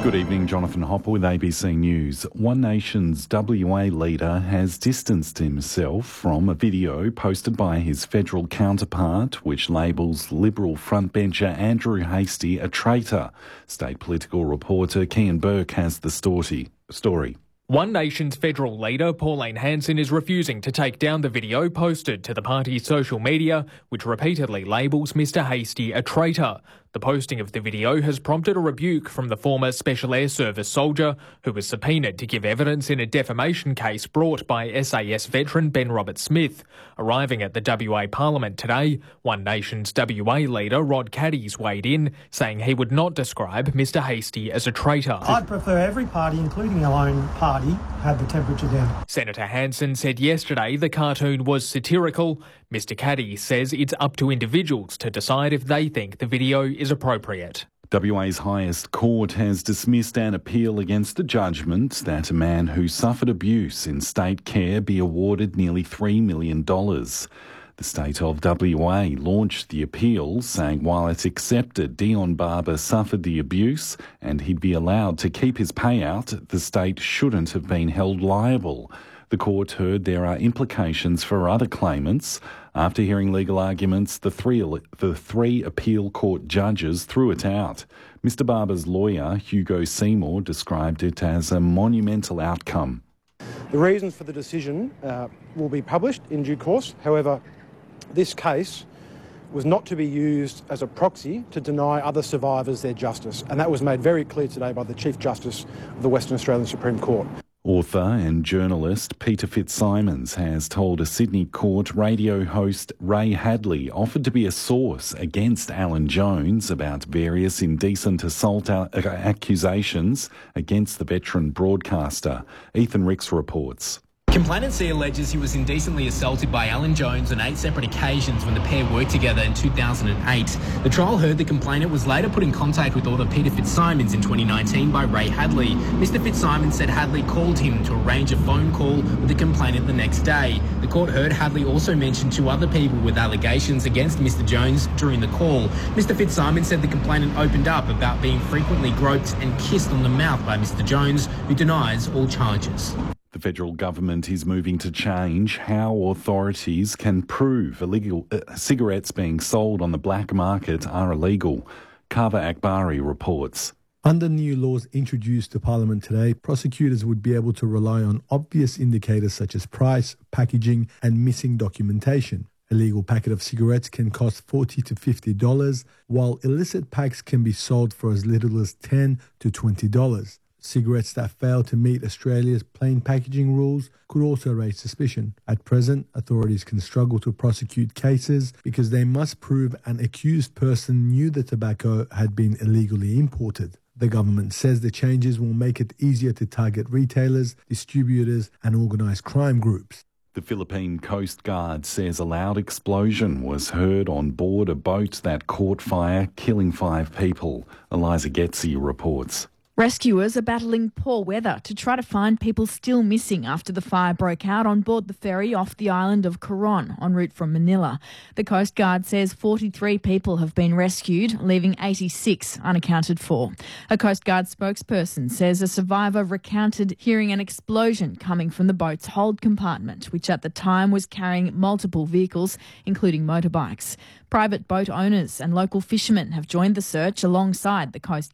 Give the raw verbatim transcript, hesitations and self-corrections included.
Good evening, Jonathan Hopper with A B C News. One Nation's W A leader has distanced himself from a video posted by his federal counterpart which labels Liberal frontbencher Andrew Hastie a traitor. State political reporter Kian Burke has the story. story. One Nation's federal leader, Pauline Hanson, is refusing to take down the video posted to the party's social media, which repeatedly labels Mr Hastie a traitor. The posting of the video has prompted a rebuke from the former Special Air Service soldier who was subpoenaed to give evidence in a defamation case brought by S A S veteran Ben Roberts-Smith. Arriving at the W A Parliament today, One Nation's W A leader Rod Caddies weighed in, saying he would not describe Mr Hastie as a traitor. I'd prefer every party, including our own party, had the temperature down. Senator Hanson said yesterday the cartoon was satirical. Mr Caddy says it's up to individuals to decide if they think the video is appropriate. W A's highest court has dismissed an appeal against the judgment that a man who suffered abuse in state care be awarded nearly three million dollars. The state of W A launched the appeal, saying while it's accepted Dion Barber suffered the abuse and he'd be allowed to keep his payout, the state shouldn't have been held liable. The court heard there are implications for other claimants. After hearing legal arguments, the three, the three appeal court judges threw it out. Mister Barber's lawyer, Hugo Seymour, described it as a monumental outcome. The reasons for the decision uh, will be published in due course. However, this case was not to be used as a proxy to deny other survivors their justice, and that was made very clear today by the Chief Justice of the Western Australian Supreme Court. Author and journalist Peter Fitzsimons has told a Sydney court radio host Ray Hadley offered to be a source against Alan Jones about various indecent assault accusations against the veteran broadcaster. Ethan Ricks reports. Complainant C alleges he was indecently assaulted by Alan Jones on eight separate occasions when the pair worked together in two thousand eight. The trial heard the complainant was later put in contact with author Peter Fitzsimons in twenty nineteen by Ray Hadley. Mister Fitzsimons said Hadley called him to arrange a phone call with the complainant the next day. The court heard Hadley also mentioned two other people with allegations against Mister Jones during the call. Mister Fitzsimons said the complainant opened up about being frequently groped and kissed on the mouth by Mister Jones, who denies all charges. The federal government is moving to change how authorities can prove illegal uh, cigarettes being sold on the black market are illegal. Kava Akbari reports. Under new laws introduced to Parliament today, prosecutors would be able to rely on obvious indicators such as price, packaging and missing documentation. A legal packet of cigarettes can cost forty to fifty dollars, while illicit packs can be sold for as little as ten to twenty dollars. Cigarettes that fail to meet Australia's plain packaging rules could also raise suspicion. At present, authorities can struggle to prosecute cases because they must prove an accused person knew the tobacco had been illegally imported. The government says the changes will make it easier to target retailers, distributors and organised crime groups. The Philippine Coast Guard says a loud explosion was heard on board a boat that caught fire, killing five people. Eliza Getzi reports. Rescuers are battling poor weather to try to find people still missing after the fire broke out on board the ferry off the island of Coron en route from Manila. The Coast Guard says forty-three people have been rescued, leaving eighty-six unaccounted for. A Coast Guard spokesperson says a survivor recounted hearing an explosion coming from the boat's hold compartment, which at the time was carrying multiple vehicles, including motorbikes. Private boat owners and local fishermen have joined the search alongside the Coast